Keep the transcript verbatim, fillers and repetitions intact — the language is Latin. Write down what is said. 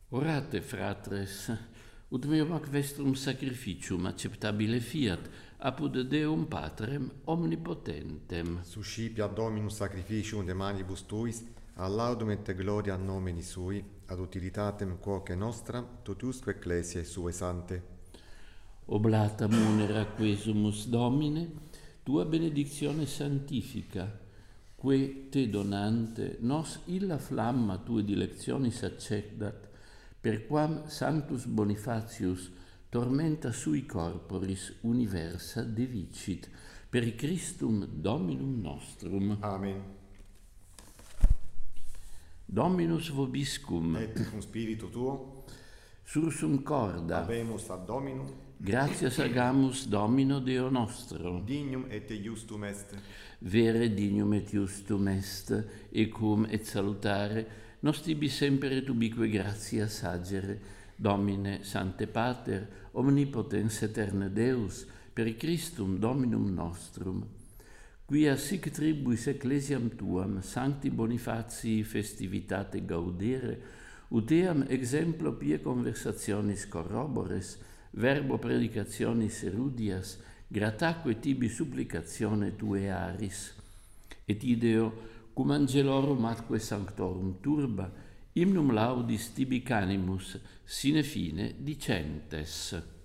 Orate, fratres, ut meo mac vestrum sacrificium acceptabile fiat, apud Deum Patrem omnipotentem. Suscipia Dominus sacrificium de manibus tuis, a laudum et gloria nomini sui, ad utilitatem quoque nostra, totusque ecclesiae sue sante. Oblata munera quesumus Domine, tua benedictione sanctifica, que te donante nos illa flamma tue dilectionis accedat, per quam Sanctus Bonifacius tormenta sui corporis universa devicit, per Christum Dominum nostrum. Amen. Dominus vobiscum, Et cum spiritu tuo, sursum corda, habemus ad Dominum, gratias agamus Domino Deo nostro, dignum et justum est. vere dignum et justum est, ecum et salutare, nos tibi semper et ubique gratia sagere, Domine Sancte Pater, omnipotens aeterne Deus, per Christum Dominum nostrum, quia sic tribuis ecclesiam tuam, Sancti Bonifacii festivitate gaudere, ut eam exemplo pie conversationis corrobores, verbo predicationis erudias, grataque tibi supplicatione tue aris. Et ideo, cum angelorum atque sanctorum turba, hymnum laudis tibi canimus, sine fine dicentes.